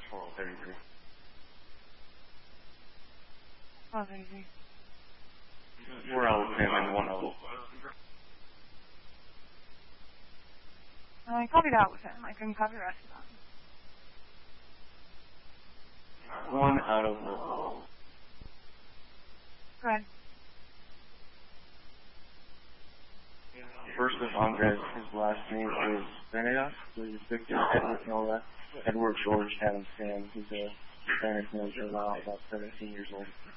1233. 1233. We're out with him and 1 I copied out with him. I couldn't copy the rest of them. 1 out of. Go ahead. First of Andres, his last name is Venegas. So he's Victor Edward Nora, Edward George Adam Sam. He's a Spanish manager now, about 17 years old.